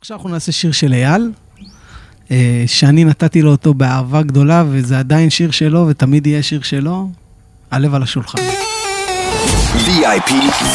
עכשיו אנחנו נעשה שיר של אייל, שאני נתתי לו אותו באהבה גדולה, וזה עדיין שיר שלו, ותמיד יהיה שיר שלו, הלב על השולחן. VIP